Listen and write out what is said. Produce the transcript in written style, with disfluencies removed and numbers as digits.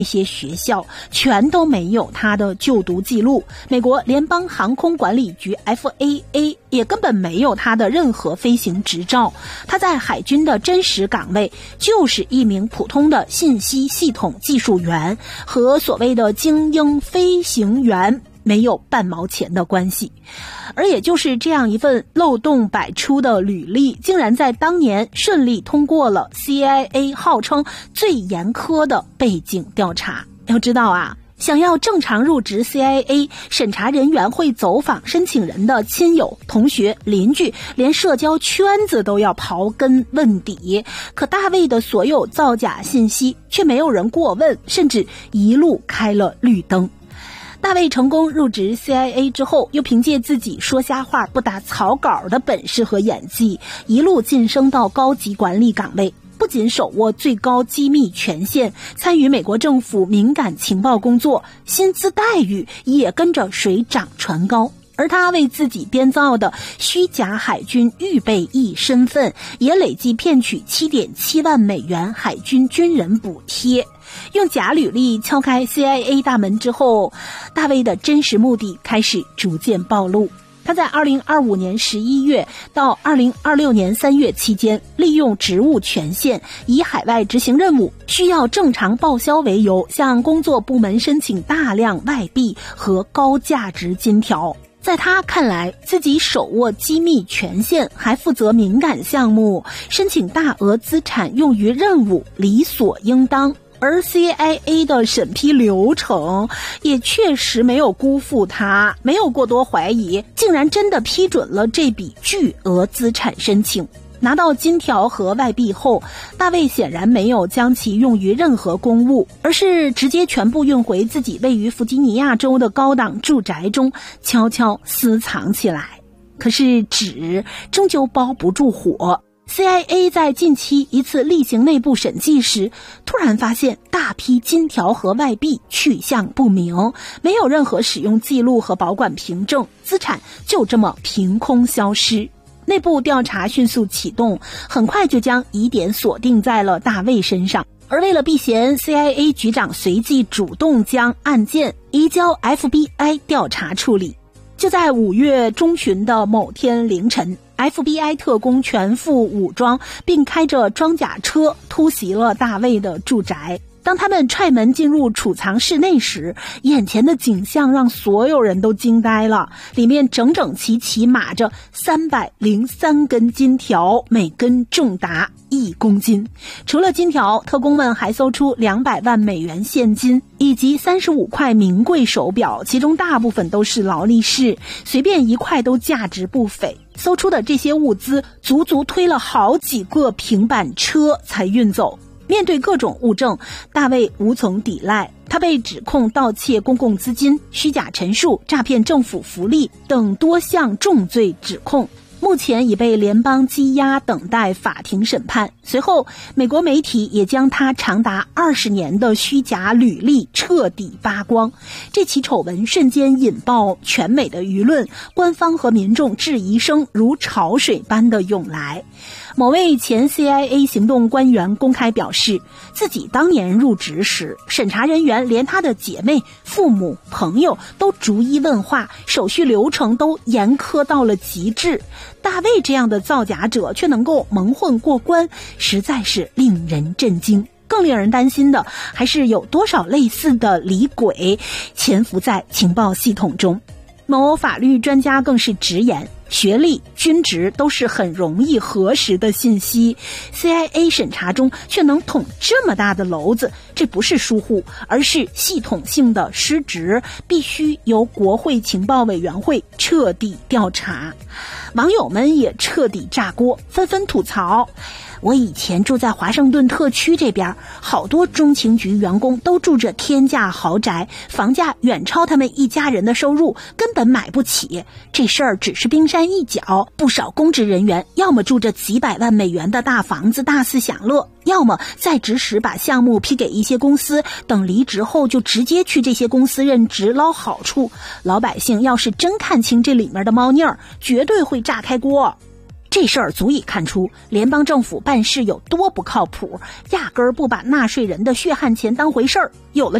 这些学校全都没有他的就读记录，美国联邦航空管理局 FAA 也根本没有他的任何飞行执照。他在海军的真实岗位就是一名普通的信息系统技术员，和所谓的精英飞行员没有半毛钱的关系。而也就是这样一份漏洞百出的履历，竟然在当年顺利通过了 CIA 号称最严苛的背景调查。要知道啊，想要正常入职 CIA， 审查人员会走访申请人的亲友、同学、邻居，连社交圈子都要刨根问底。可大卫的所有造假信息却没有人过问，甚至一路开了绿灯。大卫成功入职 CIA 之后，又凭借自己说瞎话不打草稿的本事和演技，一路晋升到高级管理岗位，不仅手握最高机密权限，参与美国政府敏感情报工作，薪资待遇也跟着水涨船高。而他为自己编造的虚假海军预备役身份，也累计骗取 7.7 万美元海军军人补贴。用假履历敲开 CIA 大门之后，大卫的真实目的开始逐渐暴露。他在2025年11月到2026年3月期间，利用职务权限，以海外执行任务需要正常报销为由，向工作部门申请大量外币和高价值金条。在他看来，自己手握机密权限，还负责敏感项目，申请大额资产用于任务理所应当。而 CIA 的审批流程也确实没有辜负他，没有过多怀疑，竟然真的批准了这笔巨额资产申请。拿到金条和外币后，大卫显然没有将其用于任何公务，而是直接全部运回自己位于弗吉尼亚州的高档住宅中，悄悄私藏起来。可是纸终究包不住火。CIA 在近期一次例行内部审计时，突然发现大批金条和外币去向不明，没有任何使用记录和保管凭证，资产就这么凭空消失。内部调查迅速启动，很快就将疑点锁定在了大卫身上。而为了避嫌， CIA 局长随即主动将案件移交 FBI 调查处理。就在5月中旬的某天凌晨， FBI 特工全副武装，并开着装甲车突袭了大卫的住宅。当他们踹门进入储藏室内时，眼前的景象让所有人都惊呆了。里面整整齐齐码着303根金条，每根重达1公斤。除了金条，特工们还搜出200万美元现金以及35块名贵手表，其中大部分都是劳力士，随便一块都价值不菲。搜出的这些物资足足推了好几个平板车才运走。面对各种物证，大卫无从抵赖，他被指控盗窃公共资金、虚假陈述、诈骗政府福利等多项重罪指控，目前已被联邦羁押，等待法庭审判。随后，美国媒体也将他长达20年的虚假履历彻底扒光。这起丑闻瞬间引爆全美的舆论，官方和民众质疑声如潮水般的涌来。某位前 CIA 行动官员公开表示，自己当年入职时，审查人员连他的姐妹、父母、朋友都逐一问话，手续流程都严苛到了极致。大卫这样的造假者却能够蒙混过关，实在是令人震惊。更令人担心的还是有多少类似的李鬼潜伏在情报系统中。某法律专家更是直言，学历、军职都是很容易核实的信息， CIA 审查中却能捅这么大的篓子，这不是疏忽，而是系统性的失职，必须由国会情报委员会彻底调查。网友们也彻底炸锅，纷纷吐槽，我以前住在华盛顿特区这边，好多中情局员工都住着天价豪宅，房价远超他们一家人的收入，根本买不起。这事儿只是冰山一角，不少公职人员要么住着几百万美元的大房子大肆享乐，要么在职时把项目批给一些公司，等离职后就直接去这些公司任职捞好处。老百姓要是真看清这里面的猫腻儿，绝对会炸开锅。 这事儿足以看出联邦政府办事有多不靠谱，压根儿不把纳税人的血汗钱当回事儿。有了